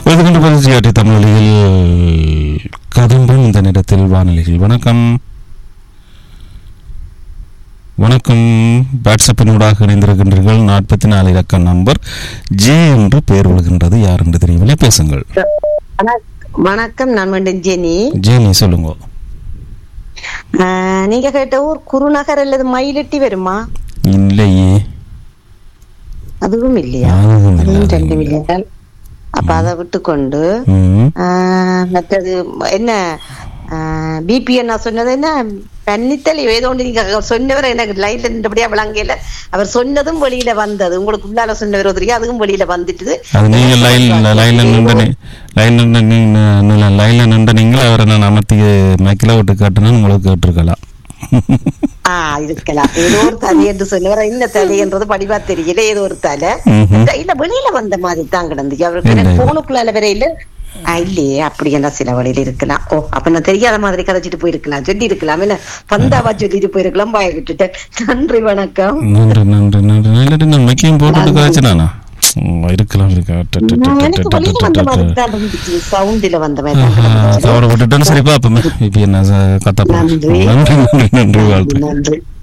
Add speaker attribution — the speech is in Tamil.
Speaker 1: கொண்டு பரிசியாற்றி தமிழில் கதம்பும் இந்த நேரத்தில் வானொலிகள். வணக்கம் வணக்கம். வாட்ஸ்அப்பினூடாக இணைந்திருக்கின்றீர்கள். 44 இலக்க நம்பர் ஜே என்று பெயர் விழுகின்றது. யார் என்று தெரியவில்லை, பேசுங்கள்.
Speaker 2: வணக்கம், நான் மீண்டும் ஜெனி.
Speaker 1: ஜெனி சொல்லுங்க.
Speaker 2: நீங்க கேட்ட ஊர் குருநகர் அல்லது மயிலட்டி வருமா?
Speaker 1: இல்லையே,
Speaker 2: அதுவும் இல்லையா? அதுவும் 2 மில்லியன். அப்ப அதை விட்டு கொண்டு மற்றது என்ன பிபிஎன் நான் சொன்னது என்ன பன்னித்தல் ஏதோ ஒன்று நீங்க சொன்னவர் எனக்கு லைன்ல நின்றபடியா விளங்கல. அவர் சொன்னதும் வெளியில வந்தது, உங்களுக்கு உள்ளால சொன்னவர் ஒருத்தருக்கு அதுவும் வெளியில வந்துட்டு
Speaker 1: லைன்ல நின்ற நீங்களும் அவரை நான் அமர்த்தி மைக்கில விட்டு காட்டுன்னு உங்களுக்கு கேட்டிருக்கலாம்.
Speaker 2: இருக்கலாம். ஏதோ ஒரு தலை என்று சொன்னவர், இந்த தலைன்றது படிவா தெரியல, ஏதோ ஒரு தலை இல்ல வெளியில வந்த மாதிரி தான் கிடந்துச்சு. அவருக்கு போனுக்குள்ளால வரையில இல்லையே. அப்படி என்ன சில வழியில இருக்கலாம். ஓ, அப்ப நான் தெரியாத மாதிரி கதைச்சிட்டு போயிருக்கலாம், சொல்லி இருக்கலாம், இல்ல பந்தாவா சொல்லிட்டு போயிருக்கலாம். பாய விட்டுட்டேன். நன்றி, வணக்கம்.
Speaker 1: நன்றி நன்றி நன்றி. நான் மைக்கையும் போட்டு கதைச்சினானா இருக்கலாம். சரிப்பா. அப்ப என்ன கத்த. நன்றி நன்றி நன்றி வாழ்த்து.